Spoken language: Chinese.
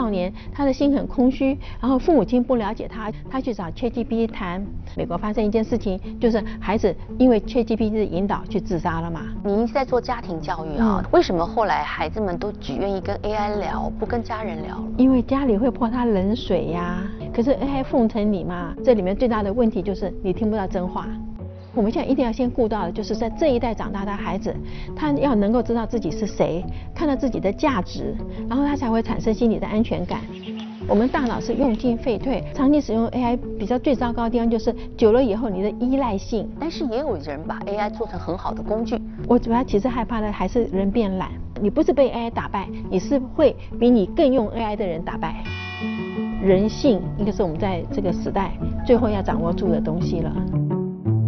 少年，他的心很空虚，然后父母亲不了解他，他去找 ChatGPT 谈。美国发生一件事情，就是孩子因为 ChatGPT 的引导去自杀了嘛。 您在做家庭教育啊，为什么后来孩子们都只愿意跟 AI 聊，不跟家人聊了？ 因为家里会泼他冷水呀。可是 AI 奉承你嘛，这里面最大的问题就是你听不到真话。我们现在一定要先顾到的，就是在这一代长大的孩子，他要能够知道自己是谁，看到自己的价值，然后他才会产生心理的安全感。我们大脑是用进废退，长期使用 AI 比较最糟糕的地方就是久了以后你的依赖性。 但是也有人把 AI 做成很好的工具。 我主要其实害怕的还是人变懒，你不是被 AI 打败，你是会比你更用 AI 的人打败。人性应该是我们在这个时代最后要掌握住的东西了。